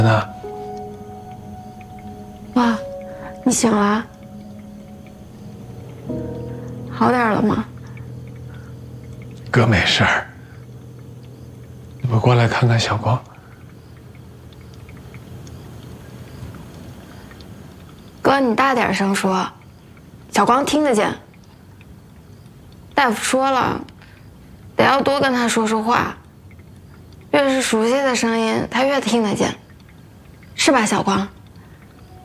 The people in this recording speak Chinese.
呢？ 妈，你醒了？好点了吗？ 哥没事儿。你不过来看看小光？ 哥，你大点声说，小光听得见。大夫说了，得要多跟他说说话，越是熟悉的声音，他越听得见，是吧，小光？